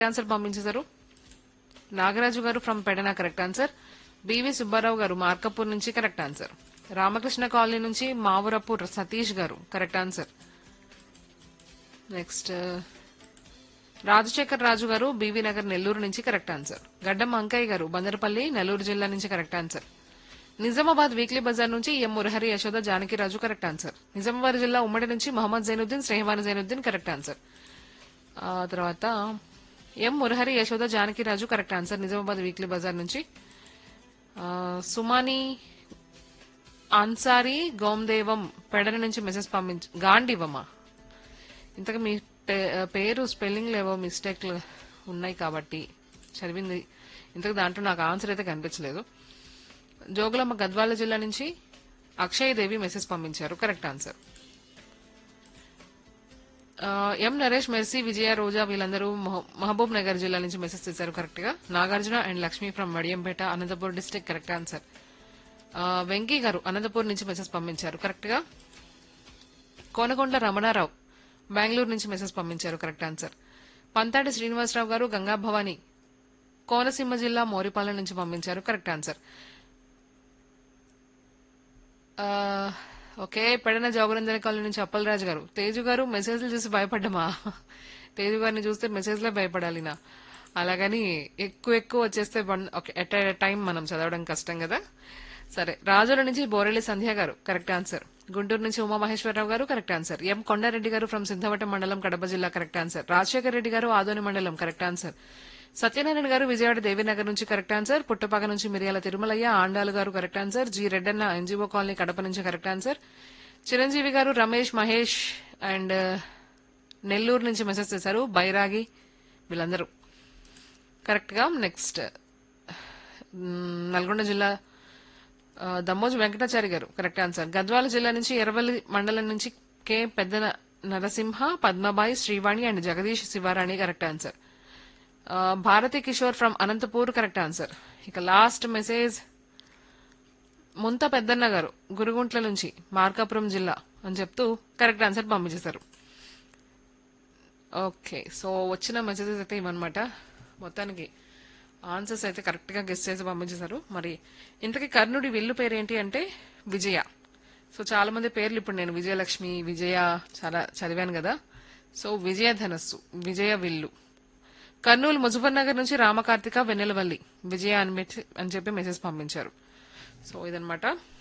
Answer పంపించేశారు. నాగరాజు గారు from Pedana correct answer. BV Subbarao గారు మార్కపూర్ నుంచి కరెక్ట్ ఆన్సర్. రామకృష్ణ కాలనీ నుంచి మావురపూర్ సతీష్ గారు కరెక్ట్ ఆన్సర్. నెక్స్ట్ రాజశేఖర్ రాజు గారు బీవీ నగర్ నెల్లూరు నుంచి కరెక్ట్ ఆన్సర్. గడ్డం అంకయ్య గారు బందరపల్లి నెల్లూరు జిల్లా నుంచి correct answer. Nizamabad weekly Bazar నుంచి ఎం మురహరి యశోద జానకిరాజు కరెక్ట్ ఆన్సర్. నిజామాబాద్ జిల్లా ఉమ్మడి నుంచి మహమ్మద్ జైనుద్దీన్ స్నేహవాన్ జైనుద్దీన్ కరెక్ట్ ఆన్సర్. తర్వాత ఎం Murahari Yashoda Janakiraju correct answer Nizamabad weekly Bazar నుంచి. సుమాని అన్సారీ గోమ్దేవం పెడన నుంచి మెసేజ్ గాండివమ్మా. ఇంతకు మీ పేరు స్పెల్లింగ్ లేవో మిస్టేక్ ఉన్నాయి కాబట్టి చదివింది ఇంతకు దాంట్లో నాకు ఆన్సర్ అయితే కనిపించలేదు. జోగులమ్మ గద్వాల జిల్లా నుంచి అక్షయ్ దేవి మెసేజ్ పంపించారు కరెక్ట్ ఆన్సర్. ఎం నరేష్ మెర్సీ విజయ రోజా వీళ్ళందరూ మహబూబ్ నగర్ జిల్లా నుంచి మెసేజ్ చేశారు కరెక్ట్ గా. Nagarjuna and Lakshmi from Vadiyampeta Anantapur district correct answer. Venky గారు అనంతపూర్ నుంచి మెసేజ్ పంపించారు కరెక్ట్ గా. కోనకొండ రమణారావు బెంగళూరు నుంచి మెసేజ్ పంపించారు కరెక్ట్ ఆన్సర్. పంతాడి శ్రీనివాసరావు గారు గంగా భవాని కోనసీమ జిల్లా మోరిపాలెం నుంచి పంపించారు correct answer. Okay Pedana జోగులందరి colony నుంచి అప్పలరాజు గారు. తేజు గారు మెసేజ్లు చూసి భయపడ్డమా? తేజు గారిని చూస్తే మెసేజ్లే భయపడాలి నా. అలాగని ఎక్కువ వచ్చేస్తే ఎట్ ఎ టైం మనం చదవడం కష్టం కదా. సరే రాజుల నుంచి బోరెల్లి సంధ్య గారు కరెక్ట్ ఆన్సర్. గుంటూరు నుంచి ఉమామహేశ్వరరావు గారు కరెక్ట్ ఆన్సర్. ఎం కొండారెడ్డి గారు ఫ్రమ్ సిద్ధవటం మండలం కడప జిల్లా కరెక్ట్ ఆన్సర్. రాజశేఖర్ రెడ్డి గారు ఆదోని మండలం కరెక్ట్ ఆన్సర్. సత్యనారాయణ గారు విజయవాడ దేవీనగర్ నుంచి కరెక్ట్ ఆన్సర్. పుట్టపాక నుంచి మిరియాల తిరుమలయ్య ఆండాలు గారు correct answer. G Reddanna NGO colony Kadapa నుంచి కరెక్ట్ ఆన్సర్. చిరంజీవి గారు రమేష్ మహేష్ అండ్ నెల్లూరు నుంచి మెసేజ్ చేశారు. బైరాగి వీళ్ళందరూ కరెక్ట్ గా. నెక్స్ట్ నల్గొండ జిల్లా దమ్మోజు వెంకటాచారి గారు కరెక్ట్ ఆన్సర్. గద్వాల జిల్లా నుంచి ఎర్రవల్లి మండలం నుంచి కె పెద్ద Narasimha Padmabai Srivani and Jagadish Shivarani correct answer. Bharati Kishore from Anantapur correct answer. ఇక లాస్ట్ మెసేజ్ ముంత పెద్దన్న గారు గురుగుంట్ల నుంచి మార్కాపురం జిల్లా అని చెప్తూ కరెక్ట్ ఆన్సర్ పంపించేశారు. ఓకే సో వచ్చిన మెసేజెస్ అయితే ఇవన్నమాట. మొత్తానికి ఆన్సర్స్ అయితే కరెక్ట్ గా గెస్ చేసి పంపించేశారు. మరి ఇంతకీ కర్ణుడి విల్లు పేరేంటి అంటే విజయ. సో చాలా మంది పేర్లు ఇప్పుడు నేను విజయలక్ష్మి విజయ చాలా చదివాను కదా. సో విజయ ధనస్సు విజయ విల్లు. కర్నూలు ముజఫర్ నగర్ నుంచి రామకార్తిక వెన్నెలవల్లి విజయ అని చెప్పి మెసేజ్ పంపించారు. సో ఇదనమాట.